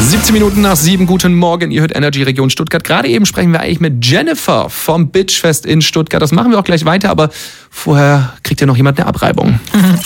17 Minuten nach 7, guten Morgen, ihr hört Energy Region Stuttgart. Gerade eben sprechen wir eigentlich mit Jennifer vom Bitchfest in Stuttgart. Das machen wir auch gleich weiter, aber vorher kriegt ja noch jemand eine Abreibung.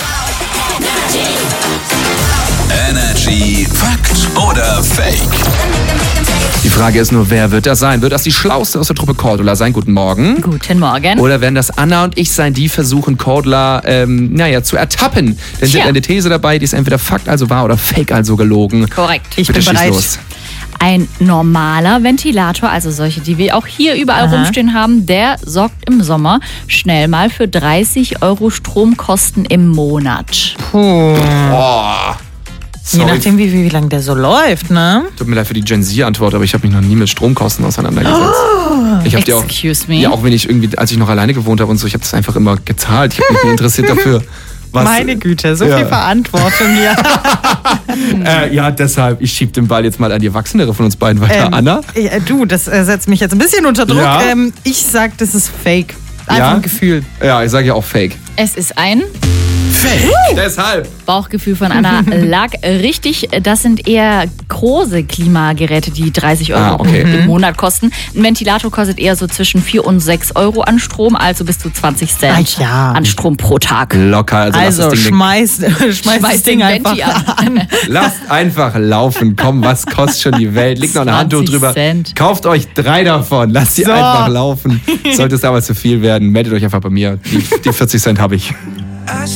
Energy Fakt oder Fake? Die Frage ist nur, wer wird das sein? Wird das die Schlauste aus der Truppe Cordula sein? Guten Morgen. Guten Morgen. Oder werden das Anna und ich sein, die versuchen, Cordula zu ertappen? Denn sie hat eine These dabei, die ist entweder Fakt, also wahr, oder Fake, also gelogen. Korrekt. Ich bin bereit. Los. Ein normaler Ventilator, also solche, die wir auch hier überall rumstehen haben, der sorgt im Sommer schnell mal für 30 € Stromkosten im Monat. Boah. Je nachdem, wie lange der so läuft, ne? Tut mir leid für die Gen Z-Antwort, aber ich habe mich noch nie mit Stromkosten auseinandergesetzt. Ich habe die auch, me? auch wenn ich irgendwie, als ich noch alleine gewohnt habe und so, ich habe das einfach immer gezahlt. Ich habe mich nie interessiert dafür. Was? Meine Güte, so viel Verantwortung hier. Ja, deshalb, ich schieb den Ball jetzt mal an die Erwachsenere von uns beiden weiter. Anna? Du, das setzt mich jetzt ein bisschen unter Druck. Ja. Ich sag, das ist Fake. Einfach ein Gefühl. Ja, ich sage ja auch Fake. Es ist ein Fake. Deshalb. Bauchgefühl von Anna lag richtig. Das sind eher große Klimageräte, die 30 € im Monat kosten. Ein Ventilator kostet eher so zwischen 4 und 6 € an Strom, also bis zu 20 Cent an Strom pro Tag. Locker. Also schmeiß das Ding einfach an. Lasst einfach laufen. Komm, was kostet schon die Welt? Liegt noch ein Handtuch drüber. Cent. Kauft euch 3 davon. Lasst sie einfach laufen. Sollte es aber zu viel werden, meldet euch einfach bei mir. Die 40 Cent habe ich.